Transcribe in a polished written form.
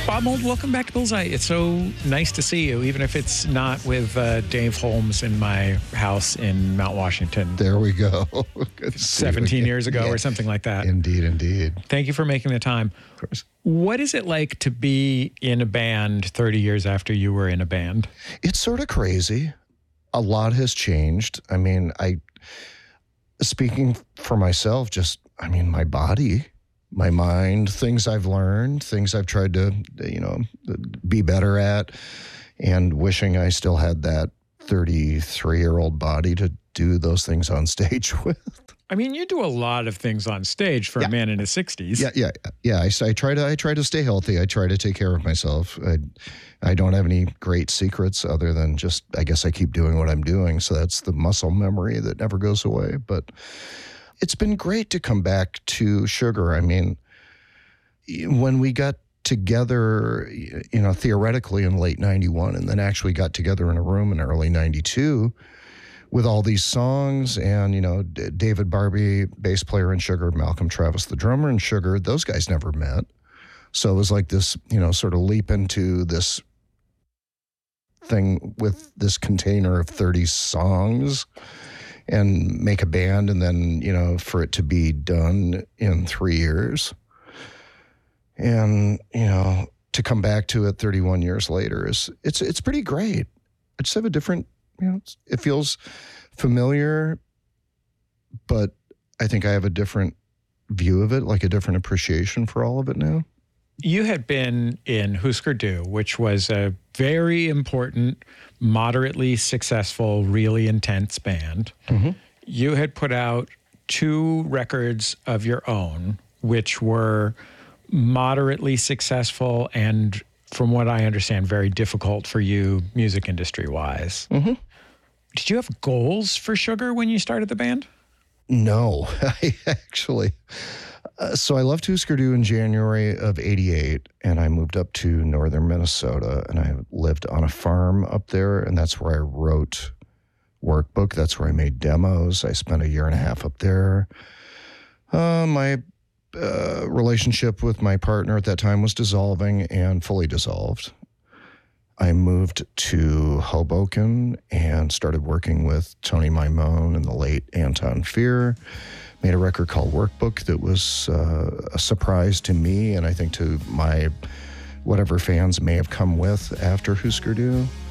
Bob Mould, welcome back to Bullseye. It's so nice to see you, even if it's not with Dave Holmes in my house in Mount Washington. There we go. Good to see you 17 again. years ago or something like that. Indeed, indeed. Thank you for making the time. Of course. What is it like to be in a band 30 years after you were in a band? It's sort of crazy. A lot has changed. I mean, speaking for myself, my body, my mind, things I've learned, things I've tried to, be better at, and wishing I still had that 33-year-old body to do those things on stage with. I mean, you do a lot of things on stage for a man in his 60s. Yeah. I try to stay healthy. I try to take care of myself. I don't have any great secrets other than just, I guess I keep doing what I'm doing. So that's the muscle memory that never goes away. But it's been great to come back to Sugar. I mean, when we got together, theoretically in late 91 and then actually got together in a room in early 92 with all these songs and, David Barbie, bass player in Sugar, Malcolm Travis, the drummer in Sugar, those guys never met. So it was like this, sort of leap into this thing with this container of 30 songs and make a band and then, for it to be done in 3 years. And, to come back to it 31 years later it's pretty great. I just have a different, it feels familiar, but I think I have a different view of it, like a different appreciation for all of it now. You had been in Husker Du, which was a very important, moderately successful, really intense band. Mm-hmm. You had put out 2 records of your own, which were moderately successful and, from what I understand, very difficult for you music industry-wise. Mm-hmm. Did you have goals for Sugar when you started the band? No, I actually... So I left Husker Du in January of 88, and I moved up to northern Minnesota, and I lived on a farm up there, and that's where I wrote Workbook. That's where I made demos. I spent a year and a half up there. My relationship with my partner at that time was dissolving and fully dissolved. I moved to Hoboken and started working with Tony Maimone and the late Anton Fear. Made a record called Workbook that was a surprise to me and I think to my whatever fans may have come with after Husker Du.